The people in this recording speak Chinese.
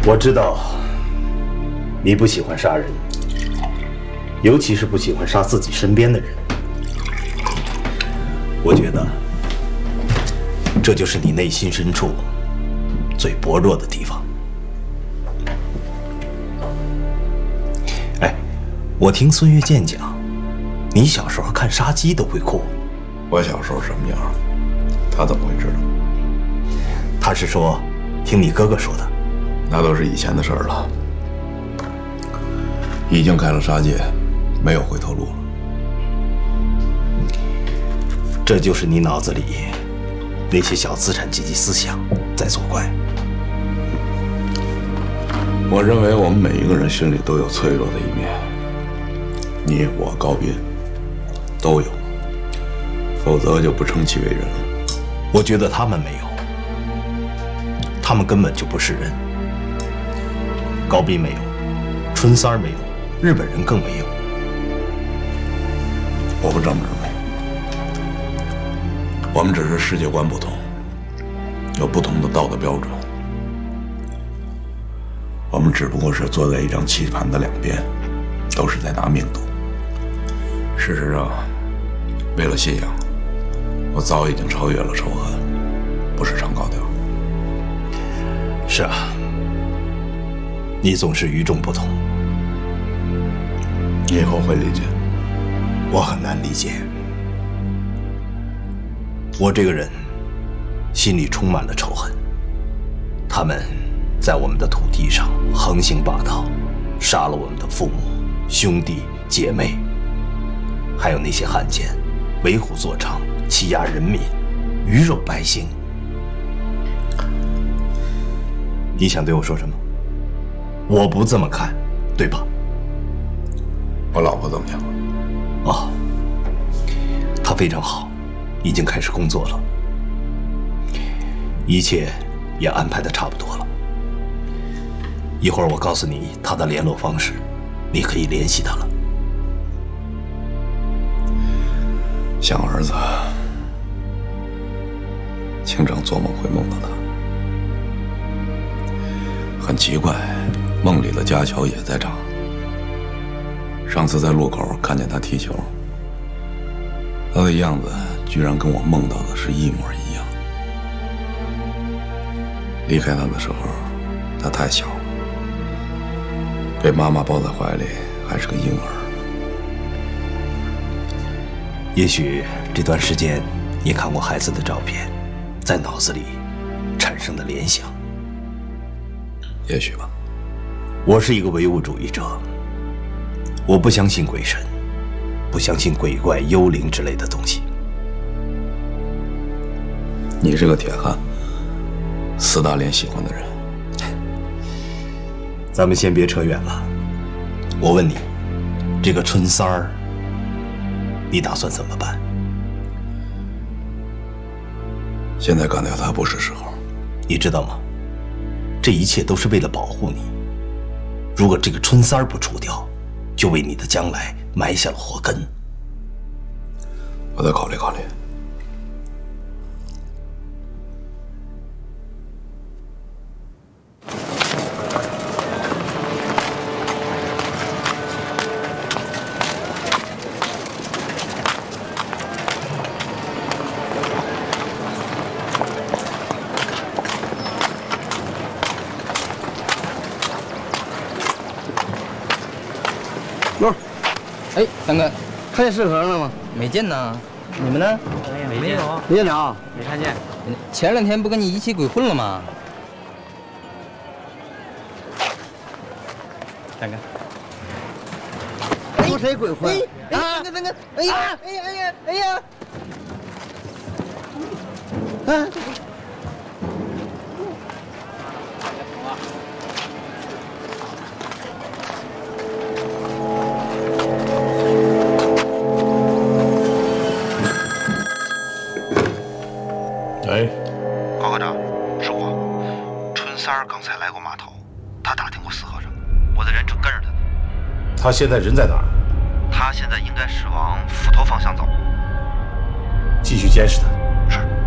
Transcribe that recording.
我知道你不喜欢杀人，尤其是不喜欢杀自己身边的人。我觉得这就是你内心深处最薄弱的地方。哎，我听孙月剑讲，你小时候看杀鸡都会哭。 我小时候什么样，他怎么会知道？ 他是说，听你哥哥说的。 那都是以前的事儿了，已经开了杀戒，没有回头路了。 这就是你脑子里那些小资产阶级思想在作怪。 我认为我们每一个人心里都有脆弱的一面，你我高斌都有，否则就不称其为人了。 我觉得他们没有，他们根本就不是人。高斌没有，春三儿没有，日本人更没有。 我不这么认为，我们只是世界观不同，有不同的道德标准。我们只不过是坐在一张棋盘的两边，都是在拿命赌。事实上，为了信仰，我早已经超越了仇恨，不是唱高调。 是啊，你总是与众不同。 你以后会理解。 我很难理解。我这个人心里充满了仇恨，他们在我们的土地上横行霸道，杀了我们的父母、兄弟姐妹，还有那些汉奸，为虎作伥，欺压人民，鱼肉百姓。你想对我说什么？我不这么看，对吧？ 我老婆怎么样？ 哦，她非常好，已经开始工作了，一切也安排得差不多了。一会儿我告诉你她的联络方式，你可以联系她了。 想儿子，经常做梦会梦到他。很奇怪，梦里的家乔也在长。上次在路口看见他踢球，他的样子居然跟我梦到的是一模一样。离开他的时候，他太小了，被妈妈抱在怀里，还是个婴儿。 也许这段时间你看过孩子的照片，在脑子里产生的联想。 也许吧。 我是一个唯物主义者，我不相信鬼神，不相信鬼怪、幽灵之类的东西。 你是个铁汉，斯大林喜欢的人。 咱们先别扯远了。我问你，这个春三儿，你打算怎么办？ 现在干掉他不是时候。 你知道吗？这一切都是为了保护你。如果这个春三儿不除掉，就为你的将来埋下了祸根。 我再考虑考虑。 喏， 哎，三哥， 看见适合了吗？ 没见呢。你们呢？ 没有，没见着啊， 没看见。 前2天不跟你一起鬼混了吗？ 三哥， 和谁鬼混？ 啊，三哥，哎呀，哎呀，哎呀，哎呀！ 啊！ 喂， 高科长，是我。春三儿刚才来过码头，他打听过四和尚，我的人正跟着他呢。 他现在人在哪儿？ 他现在应该是往斧头方向走。 继续监视他。